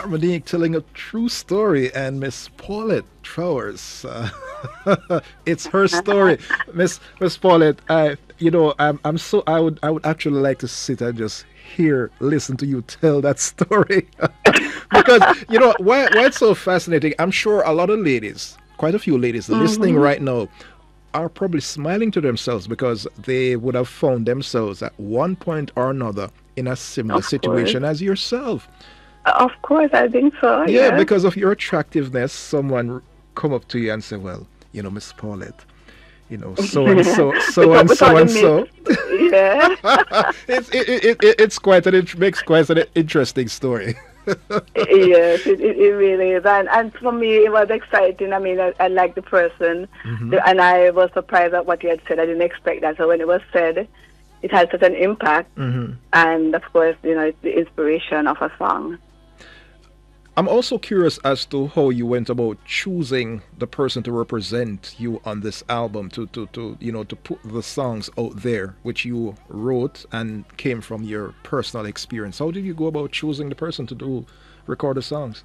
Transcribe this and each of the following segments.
Monique telling a true story, and Miss Paulette Trowers. It's her story, Miss Paulette. I'm so I would actually like to sit and just listen to you tell that story, because why it's so fascinating. I'm sure a lot of ladies, quite a few ladies listening Mm-hmm. right now, are probably smiling to themselves because they would have found themselves at one point or another in a similar Of course. situation as yourself. Of course, I think so, Yeah, yes. because of your attractiveness, someone come up to you and say, "Well, Miss Paulette, so and so, so and so Without the and mix. so." Yeah. It's it makes quite an interesting story. Yes, it really is. And for me, it was exciting. I mean, I like the person, Hmm. and I was surprised at what he had said. I didn't expect that. So when it was said, it had such an impact. Hmm. And of course, it's the inspiration of a song. I'm also curious as to how you went about choosing the person to represent you on this album, to put the songs out there which you wrote and came from your personal experience. How did you go about choosing the person to record the songs?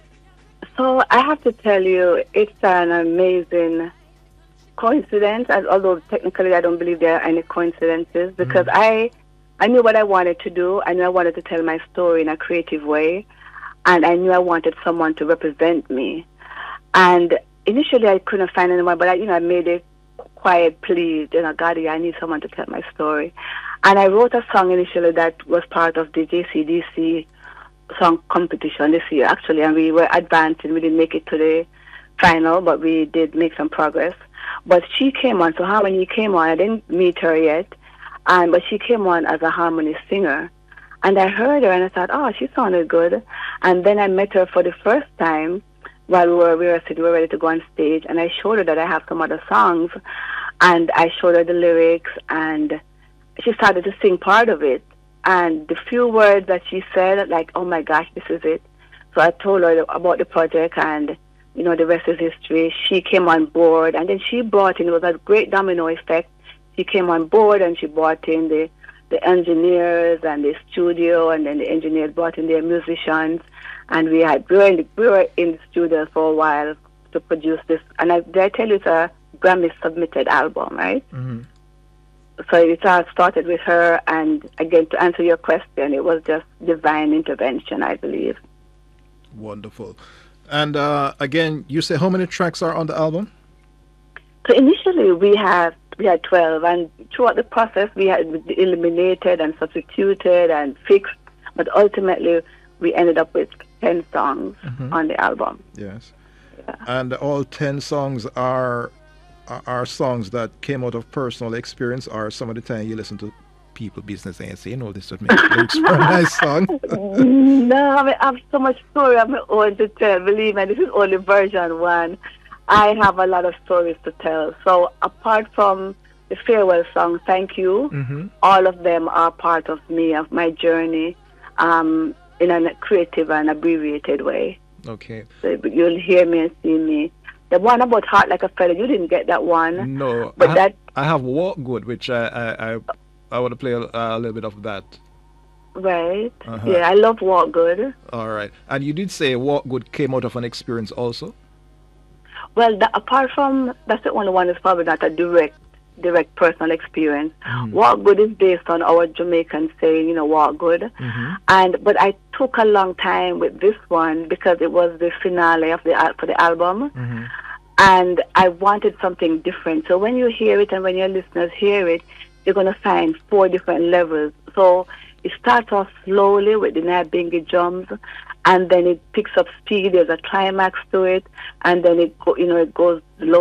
So I have to tell you, it's an amazing coincidence. And although technically I don't believe there are any coincidences, because Hmm. I knew what I wanted to do. I knew I wanted to tell my story in a creative way, and I knew I wanted someone to represent me. And initially, I couldn't find anyone, but I made a quiet plea. God, yeah, I need someone to tell my story. And I wrote a song initially that was part of the JCDC song competition this year, actually, and we were advancing. We didn't make it to the final, but we did make some progress. But she came on, so Harmony came on. I didn't meet her yet, but she came on as a harmony singer. And I heard her and I thought, oh, she sounded good. And then I met her for the first time while we were ready to go on stage. And I showed her that I have some other songs. And I showed her the lyrics and she started to sing part of it. And the few words that she said, like, oh my gosh, this is it. So I told her about the project and, the rest is history. She came on board and then she brought in, it was a great domino effect. She came on board and she brought in the engineers and the studio, and then the engineers brought in their musicians, and we were in the studio for a while to produce this. And did I tell you it's a Grammy submitted album, right? Hmm. So it all started with her, and again, to answer your question, it was just divine intervention, I believe. Wonderful. And again, you say how many tracks are on the album? So initially we had 12, and throughout the process we had eliminated and substituted and fixed, but ultimately we ended up with 10 songs Hmm. on the album. Yes. Yeah. And all 10 songs are songs that came out of personal experience, or some of the time you listen to people business and say, this would make looks for a nice song. No, I have so much story of my own to tell. Believe me, this is only version one. I have a lot of stories to tell. So apart from the farewell song, Thank You, Hmm. all of them are part of me, of my journey, in a creative and abbreviated way. Okay. So you'll hear me and see me. The one about Heart Like a Feather, you didn't get that one, No, but that, I have Walk Good, which I want to play a little bit of that. right? Uh-huh. Yeah, I love Walk Good. All right. And you did say Walk Good came out of an experience also? Well, apart from, that's the only one that's probably not a direct personal experience. Mm. Walk Good is based on our Jamaican saying, walk good. Hmm. But I took a long time with this one because it was the finale of for the album, Hmm. and I wanted something different. So when you hear it and when your listeners hear it, you're going to find 4 different levels. So it starts off slowly with the Nyabingi drums, and then it picks up speed. There's a climax to it, and then it goes low.